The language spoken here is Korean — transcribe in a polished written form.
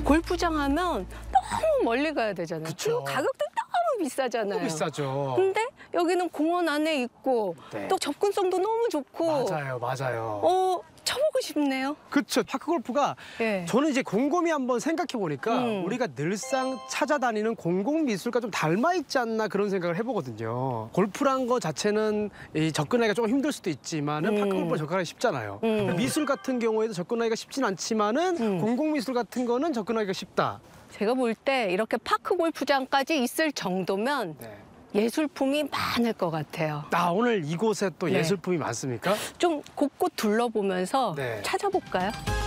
골프장 하면 너무 멀리 가야 되잖아요. 그쵸. 그리고 가격도 너무 비싸잖아요. 너무 비싸죠. 근데 여기는 공원 안에 있고 네. 또 접근성도 너무 좋고 맞아요. 쳐보고 싶네요. 그렇죠. 파크 골프가 예. 저는 이제 곰곰이 한번 생각해 보니까 우리가 늘상 찾아다니는 공공미술과 좀 닮아 있지 않나 그런 생각을 해보거든요. 골프란 거 자체는 이 접근하기가 조금 힘들 수도 있지만은 파크 골프가 접근하기 쉽잖아요. 미술 같은 경우에도 접근하기가 쉽진 않지만은 공공미술 같은 거는 접근하기가 쉽다. 제가 볼 때 이렇게 파크 골프장까지 있을 정도면 네. 예술품이 많을 것 같아요. 오늘 이곳에 또 네. 예술품이 많습니까? 좀 곳곳 둘러보면서 네. 찾아볼까요?